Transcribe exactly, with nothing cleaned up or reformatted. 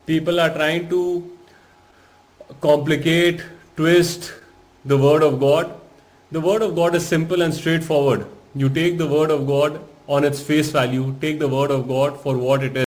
People are trying to complicate, twist the word of God. The word of God is simple and straightforward. You take the word of God on its face value, take the word of God for what it is.